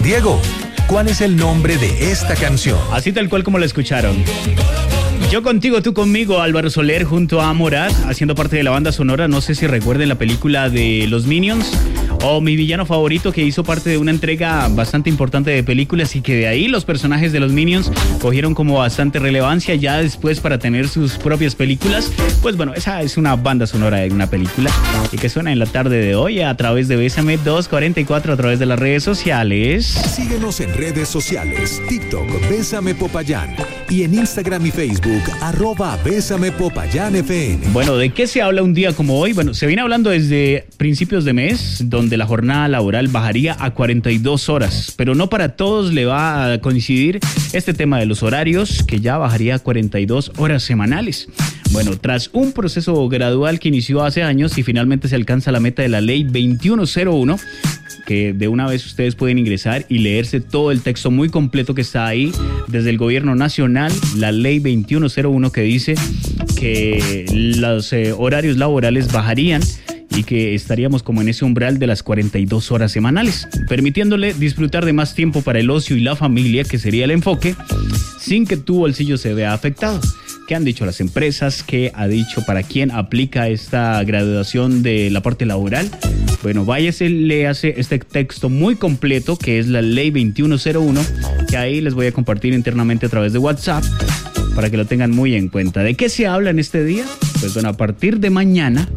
Diego, ¿cuál es el nombre de esta canción? Así tal cual como la escucharon. Yo contigo, tú conmigo, Álvaro Soler junto a Morat, haciendo parte de la banda sonora. No sé si recuerden la película de los Minions o mi villano favorito, que hizo parte de una entrega bastante importante de películas, y que de ahí los personajes de los Minions cogieron como bastante relevancia ya después para tener sus propias películas. Pues bueno, esa es una banda sonora de una película y que suena en la tarde de hoy a través de Bésame 244, a través de las redes sociales. Síguenos en redes sociales, TikTok, Bésame Popayán, y en Instagram y Facebook, @Bésame Popayán FM. Bueno, ¿de qué se habla un día como hoy? Bueno, se viene hablando desde principios de mes, donde la jornada laboral bajaría a 42 horas, pero no para todos le va a coincidir este tema de los horarios, que ya bajaría a 42 horas semanales. Bueno, tras un proceso gradual que inició hace años y finalmente se alcanza la meta de la ley 2101, que de una vez ustedes pueden ingresar y leerse todo el texto muy completo que está ahí desde el gobierno nacional, la ley 2101, que dice que los horarios laborales bajarían y que estaríamos como en ese umbral de las 42 horas semanales, permitiéndole disfrutar de más tiempo para el ocio y la familia, que sería el enfoque, sin que tu bolsillo se vea afectado. ¿Qué han dicho las empresas? ¿Qué ha dicho para quién aplica esta graduación de la parte laboral? Bueno, váyase, léase este texto muy completo, que es la ley 2101, que ahí les voy a compartir internamente a través de WhatsApp para que lo tengan muy en cuenta. ¿De qué se habla en este día? Pues bueno, a partir de mañana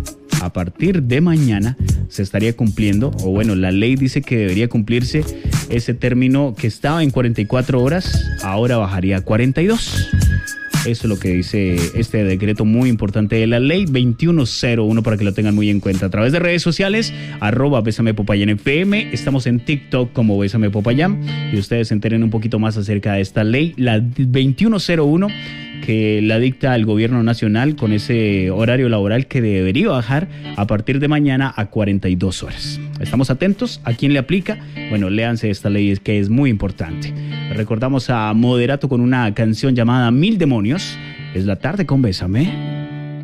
se estaría cumpliendo, o bueno, la ley dice que debería cumplirse ese término que estaba en 44 horas, ahora bajaría a 42. Eso es lo que dice este decreto muy importante de la ley 2101, para que lo tengan muy en cuenta. A través de redes sociales, @Bésame Popayán FM, estamos en TikTok como Bésame Popayán, y ustedes se enteren un poquito más acerca de esta ley, la 2101, que la dicta el gobierno nacional con ese horario laboral que debería bajar a partir de mañana a 42 horas. Estamos atentos a quién le aplica. Bueno, léanse esta ley, que es muy importante. Recordamos a Moderato con una canción llamada Mil Demonios. Es la tarde con Bésame.